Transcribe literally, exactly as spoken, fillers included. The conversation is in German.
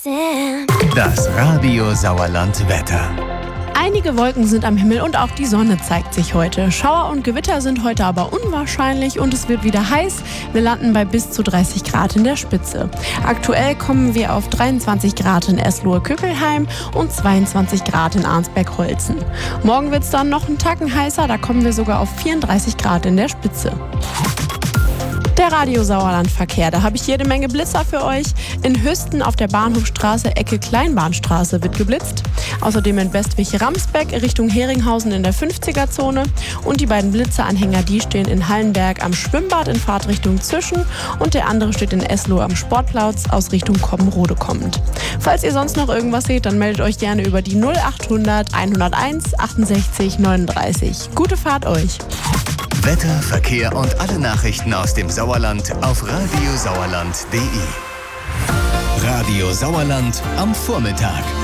Das Radio Sauerland Wetter. Einige Wolken sind am Himmel und auch die Sonne zeigt sich heute. Schauer und Gewitter sind heute aber unwahrscheinlich und es wird wieder heiß. Wir landen bei bis zu dreißig Grad in der Spitze. Aktuell kommen wir auf dreiundzwanzig Grad in Eslohe-Küppelheim und zweiundzwanzig Grad in Arnsberg-Holzen. Morgen wird es dann noch einen Tacken heißer, da kommen wir sogar auf vierunddreißig Grad in der Spitze. Der Radio Sauerland Verkehr, da habe ich jede Menge Blitzer für euch. In Hüsten auf der Bahnhofstraße Ecke Kleinbahnstraße wird geblitzt. Außerdem in Bestwig-Ramsbeck Richtung Heringhausen in der fünfziger-Zone. Und die beiden Blitzeranhänger, die stehen in Hallenberg am Schwimmbad in Fahrtrichtung Züschen und der andere steht in Eslohe am Sportplatz aus Richtung Koppenrode kommend. Falls ihr sonst noch irgendwas seht, dann meldet euch gerne über die null achthundert hunderteins achtundsechzig neununddreißig. Gute Fahrt euch! Wetter, Verkehr und alle Nachrichten aus dem Sauerland auf radiosauerland punkt de. Radio Sauerland am Vormittag.